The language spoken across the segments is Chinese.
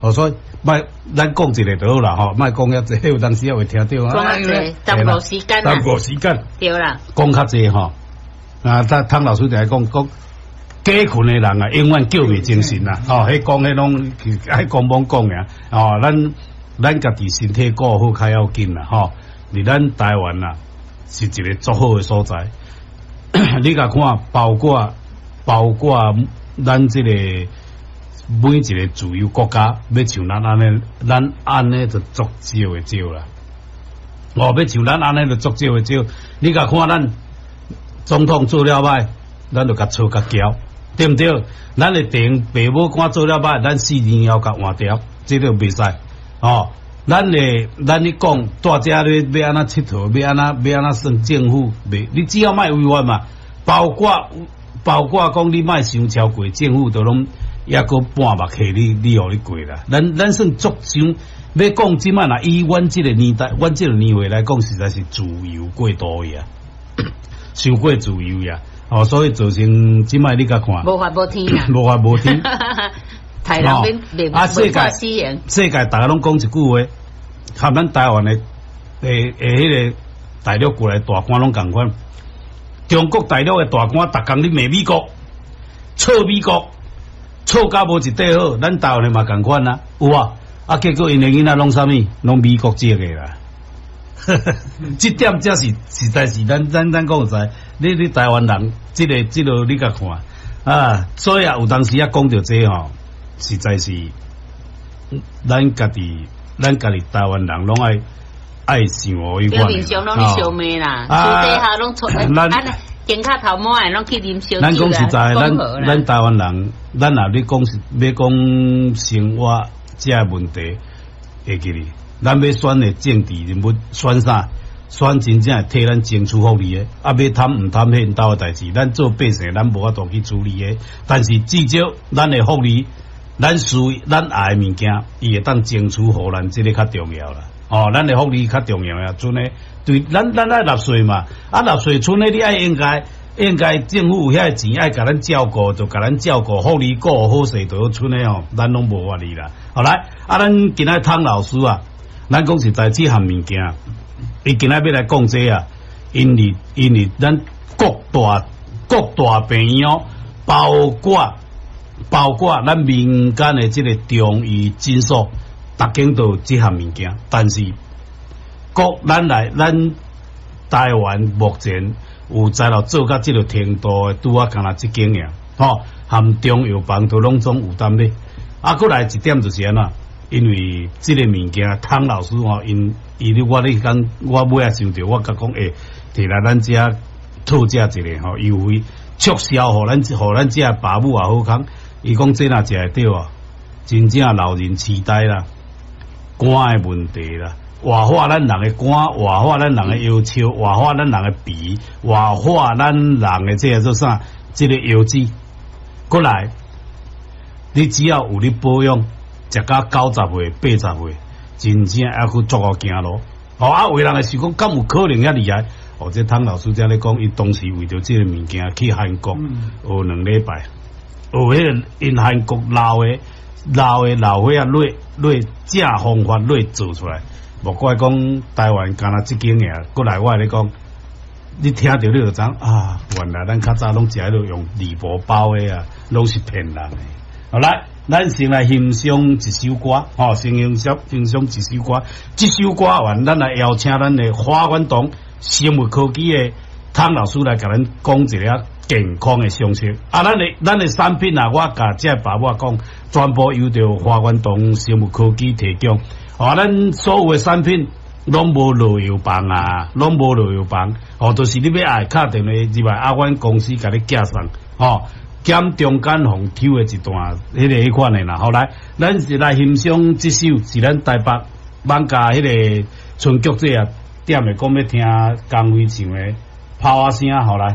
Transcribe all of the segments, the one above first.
所以卖咱讲一个就好啦，吼，卖讲遐济，有当时也会听到啊。 讲较济，耽误时间耽误时间。 对啦。 讲较济吼，汤老师就讲假困的人啊，永远叫袂精神啦。吼，迄讲迄拢爱讲罔讲呀。哦，咱家己身体顾好较要紧啦。吼，伫咱台湾啊，是一个足好的所在。你甲看，包括咱这个每一个自由国家，要像咱安尼就足少的少啦。哦，要像咱安尼就足少的少。你甲看咱总统做了歹，咱就甲操甲交，对毋对？咱的父母官做了歹，咱4年后甲换掉，这个袂使。哦，咱咧讲，大家咧要安怎佚佗，要安怎算政府，袂，你只要莫违法嘛。包括讲你莫伤超过政府，都拢抑个半目客你互你过啦。咱算足伤。要讲即摆啦，以阮即个年代，阮即个年岁来讲，实在是自由过多呀，伤过自由呀。哦，所以造成即摆你甲看， 无法无天啊， 无法无天。 台人免世界大家拢讲一句话，含咱台湾的迄个大陆过来大官拢共款。中国大陆的大官逐工咧骂美国，臭美国，臭甲无一块好。咱台湾的嘛共款啊，有啊。结果因的囡仔拢啥物，拢美国籍的啦。这点才是实在是咱讲实，你台湾人，这个你甲看啊，所以有当时讲到这吼，实在是咱家己台湾人拢爱想委款。 平常拢咧烧麦啦，私底下拢出肩胛头毛拢去啉烧酒啦。 咱讲实在，咱台湾人，咱若你讲要讲生活这问题，会记哩。咱要选的政治人物，选啥？选真正替咱争取福利的，要贪唔贪迄兜的代志，咱做百姓，咱无法度去处理的。但是至少咱的福利，咱爱的物件，伊会当争取互咱，这个较重要啦。哦，咱的福利较重要呀，剩的对咱爱纳税嘛，纳税剩的你爱应该政府有遐钱爱甲咱照顾，就甲咱照顾，福利顾好势就好，剩的吼，咱拢无法哩啦。好来，咱今仔汤老师啊，咱讲实在这项物件，伊今仔要来讲这啊，因为咱各大病院，包括咱民间的这个中医诊所。逐间都有这项物件，但是咱台湾目前有在了做到这个程度的，拄啊，干那这间样，吼，含中药房都拢总有担咧。过来一点就是安那，因为这个物件，汤老师吼，我咧讲，我尾仔想着，我甲讲，摕来咱遮讨价一个吼优惠，促销，互咱遮爸母也好康。伊讲这若食会着啊，真正老人痴呆啦。肝的问题啦，活化咱人的肝，活化咱人的腰鞘，活化咱人的鼻，活化咱人的这个做啥？这个腰子，过来，你只要有你保养，食到90岁、80岁，真正还去足够行路。有人会想讲，敢有可能遐厉害？这汤老师在咧讲，伊当时为着这个物件去韩国学2礼拜，学迄个因韩国老伙啊，累正方法累做出来，莫怪讲台湾干那即间尔，过来我咧讲，你听到你就知啊，原来咱较早拢食迄落用利宝包的啊，拢是骗人的。好来，咱先来欣赏一首歌，先欣赏一首歌。这首歌完，咱来邀请咱的华关堂生物科技的汤老师来甲咱讲一个健康的常识。咱的产品啊，我甲这爸母讲，全部由着华关堂生物科技提供。咱所有的产品拢无路由帮啊，拢无路由帮。就是你要爱敲电话入来阮公司甲你寄送，减中间红抽的一段，迄款的啦。后来，咱是来欣赏这首是咱台北网家迄个春菊姐啊点的，讲要听江蕙唱的炮啊声，后来。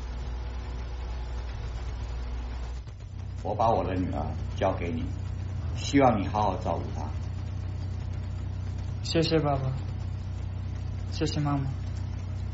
我把我的女儿交给你，希望你好好照顾她。 谢谢爸爸，谢谢妈妈。